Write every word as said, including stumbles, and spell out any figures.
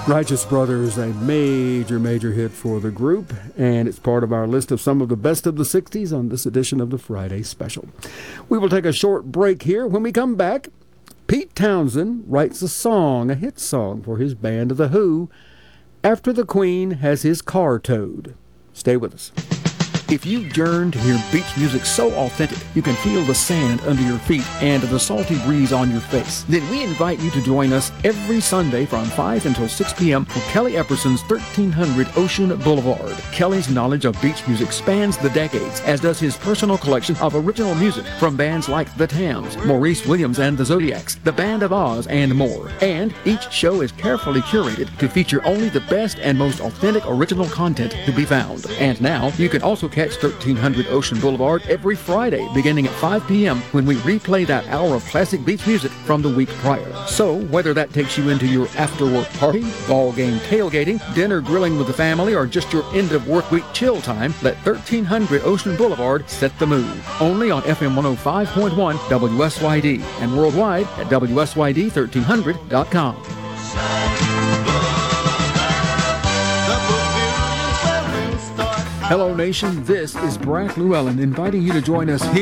Righteous Brothers, a major, major hit for the group, and it's part of our list of some of the best of the sixties on this edition of the Friday Special. We will take a short break here. When we come back, Pete Townsend writes a song, a hit song for his band, The Who, after the Queen has his car towed. Stay with us. If you yearn to hear beach music so authentic you can feel the sand under your feet and the salty breeze on your face, then we invite you to join us every Sunday from five until six p.m. for Kelly Epperson's thirteen hundred Ocean Boulevard. Kelly's knowledge of beach music spans the decades, as does his personal collection of original music from bands like The Tams, Maurice Williams and the Zodiacs, The Band of Oz, and more. And each show is carefully curated to feature only the best and most authentic original content to be found. And now you can also catch thirteen hundred Ocean Boulevard every Friday beginning at five p.m. when we replay that hour of classic beach music from the week prior. So whether that takes you into your after-work party, ball game tailgating, dinner grilling with the family, or just your end-of-work week chill time, let thirteen hundred Ocean Boulevard set the mood. Only on F M one oh five point one W S Y D and worldwide at W S Y D thirteen hundred dot com. Hello, nation. This is Brack Llewellyn inviting you to join us here